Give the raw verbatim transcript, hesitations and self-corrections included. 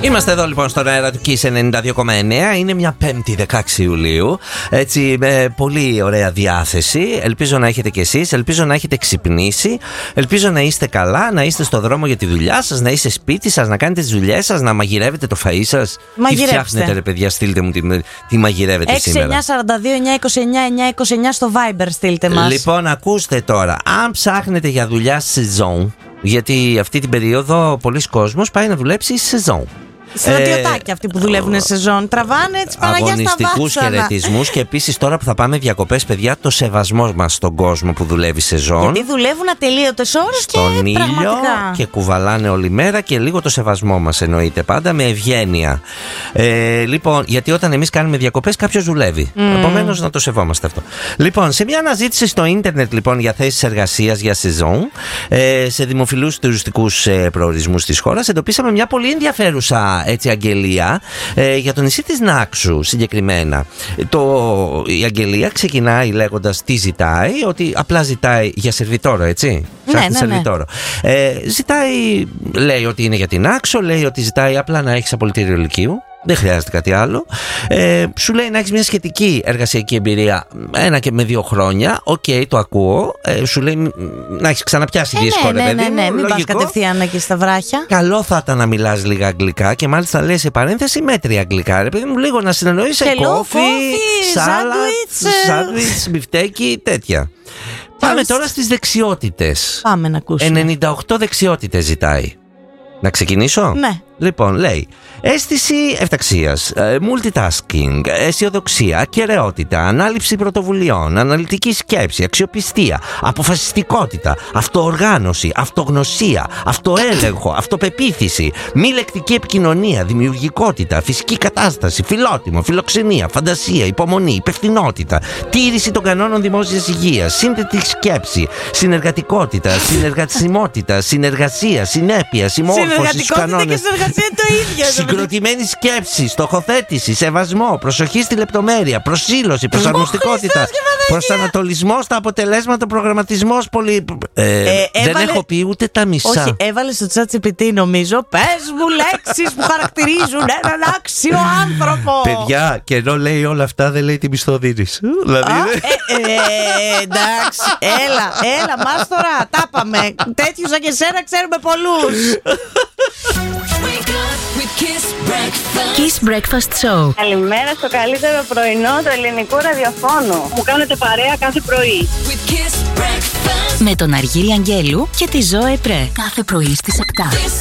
Είμαστε εδώ λοιπόν στον αέρα του Kiss ενενήντα δύο κόμμα εννέα. Είναι μια Πέμπτη δεκαέξι Ιουλίου. Έτσι, με πολύ ωραία διάθεση. Ελπίζω να έχετε κι εσείς. Ελπίζω να έχετε ξυπνήσει. Ελπίζω να είστε καλά, να είστε στο δρόμο για τη δουλειά σας, να είστε σπίτι σας, να κάνετε τις δουλειές σας, να μαγειρεύετε το φαΐ σας. Τι φτιάχνετε, ρε παιδιά, στείλτε μου τι, τι μαγειρεύετε έξι σήμερα. εννιά σαράντα δύο εννιά είκοσι εννιά εννιά είκοσι εννιά στο Viber στείλτε μας. Λοιπόν, ακούστε τώρα. Αν ψάχνετε για δουλειά σεζόν, γιατί αυτή την περίοδο πολλοί κόσμος πάει να δουλέψει σεζόν. Στρατιωτάκια ε, αυτοί που δουλεύουν σεζόν. Τραβάνε τις Παναγιάς στα βάσανα. Αγωνιστικούς χαιρετισμούς και επίσης τώρα που θα πάμε διακοπές, παιδιά, το σεβασμό μας στον κόσμο που δουλεύει σεζόν. Γιατί δουλεύουν ατελείωτες ώρες και στον ήλιο πραγματικά. Και κουβαλάνε όλη μέρα και λίγο το σεβασμό μας εννοείται πάντα με ευγένεια. Ε, λοιπόν, γιατί όταν εμείς κάνουμε διακοπές, κάποιος δουλεύει. Mm. Επομένως να το σεβόμαστε αυτό. Λοιπόν, σε μια αναζήτηση στο ίντερνετ λοιπόν για θέσεις εργασίας για σεζόν, ε, σε δημοφιλούς τουριστικούς ε, προορισμούς της χώρας, εντοπίσαμε μια πολύ ενδιαφέρουσα έτσι αγγελία ε, για το νησί της Νάξου συγκεκριμένα. Το, η αγγελία ξεκινάει λέγοντας τι ζητάει, ότι απλά ζητάει για σερβιτόρο, έτσι. Ναι, ναι, σερβιτόρο. Ναι. Ε, ζητάει, λέει ότι είναι για την Νάξο, λέει ότι ζητάει απλά να έχεις απολυτήριο λυκείου. Δεν χρειάζεται κάτι άλλο. Ε, σου λέει να έχεις μια σχετική εργασιακή εμπειρία ένα και με δύο χρόνια. Οκ, okay, το ακούω. Ε, σου λέει να έχεις ξαναπιάσει ε, δίσκο, ναι, ρε ναι, παιδί ναι, ναι, μου. μην πας κατευθείαν εκεί στα βράχια. Καλό θα ήταν να μιλάς λίγα αγγλικά και μάλιστα λέει σε παρένθεση μέτρια αγγλικά. Ρε παιδί μου, λίγο να συνεννοείς κόφι, σάλατ, σάντουιτς, μπιφτέκι, τέτοια. Πάμε τώρα στις δεξιότητες. Πάμε να ακούσουμε. ενενήντα οκτώ δεξιότητες ζητάει. Να ξεκινήσω? Ναι. Λοιπόν, λέει αίσθηση ευταξίας, multitasking, αισιοδοξία, ακεραιότητα, ανάληψη πρωτοβουλειών, αναλυτική σκέψη, αξιοπιστία, αποφασιστικότητα, αυτοοργάνωση, αυτογνωσία, αυτοέλεγχο, αυτοπεποίθηση, μη λεκτική επικοινωνία, δημιουργικότητα, φυσική κατάσταση, φιλότιμο, φιλοξενία, φαντασία, υπομονή, υπευθυνότητα, τήρηση των κανόνων δημόσιας υγείας, σύνθετη σκέψη, συνεργατικότητα, συνεργασιμότητα, συνεργασία, συνέπεια, συμμόρφωση στους κανόνες. Το ίδιο. Συγκροτημένη σκέψη, στοχοθέτηση, σεβασμό, προσοχή στη λεπτομέρεια, προσήλωση, προσαρμοστικότητα, προσανατολισμό στα αποτελέσματα, προγραμματισμό. Πολύ. Ε, ε, δεν έβαλε... έχω πει ούτε τα μισά. Όχι, έβαλε στο ChatGPT νομίζω. Πες μου λέξεις που χαρακτηρίζουν έναν άξιο άνθρωπο. Παιδιά, και ενώ λέει όλα αυτά, δεν λέει τη μισθοδίνη. Δηλαδή. Α, ε, ε, εντάξει, έλα, έλα, μας τώρα. Τα πάμε. Τέτοιους σαν και εσένα ξέρουμε πολλούς. Kiss Breakfast Show. Καλημέρα στο καλύτερο πρωινό του ελληνικού ραδιοφώνου. Μου κάνετε παρέα κάθε πρωί. Με τον Αργύρη Αγγέλου και τη Ζώε Πρέ. Κάθε πρωί στις επτά.